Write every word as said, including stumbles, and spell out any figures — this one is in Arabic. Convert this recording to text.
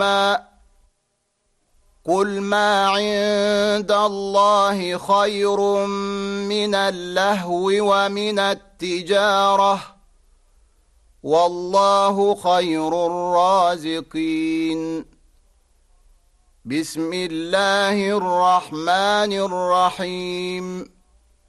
قل ما عند الله خير من اللهو ومن التجارة والله خير الرازقين. بسم الله الرحمن الرحيم.